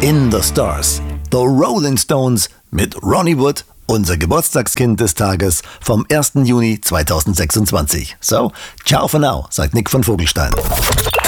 In the Stars. The Rolling Stones mit Ronnie Wood, unser Geburtstagskind des Tages vom 1. Juni 2026. So, ciao for now, sagt Nick von Vogelstein.